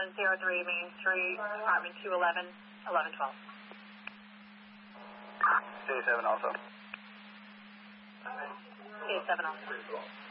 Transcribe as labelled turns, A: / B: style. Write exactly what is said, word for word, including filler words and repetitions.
A: one zero three Main Street, Department two eleven, eleven twelve.
B: J seven also.
A: J seven also.